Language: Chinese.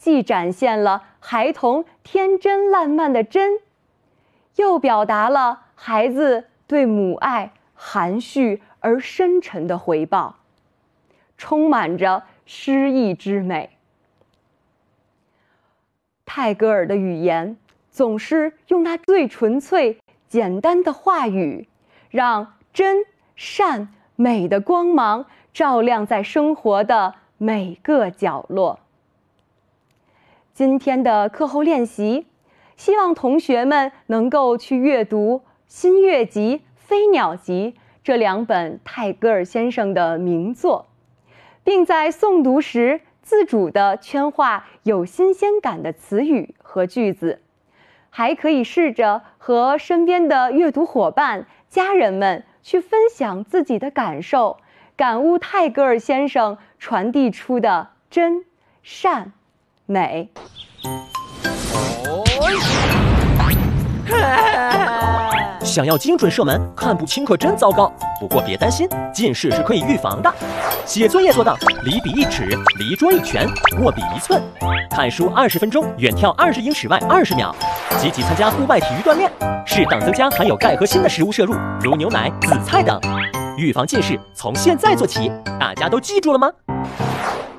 既展现了孩童天真烂漫的真，又表达了孩子对母爱含蓄而深沉的回报，充满着诗意之美。泰戈尔的语言总是用他最纯粹、简单的话语，让真、善、美的光芒照亮在生活的每个角落。今天的课后练习，希望同学们能够去阅读《新月集》《飞鸟集》这2本泰戈尔先生的名作，并在诵读时自主地圈画有新鲜感的词语和句子，还可以试着和身边的阅读伙伴、家人们去分享自己的感受，感悟泰戈尔先生传递出的真、善、美。 想要精准射门，看不清可真糟糕。不过别担心，近视是可以预防的。写作业做到离笔1尺，离桌1拳，握笔1寸。看书20分钟，远眺20英尺外20秒。积极参加户外体育锻炼，适当增加含有钙和锌的食物摄入，如牛奶、紫菜等。预防近视，从现在做起。大家都记住了吗？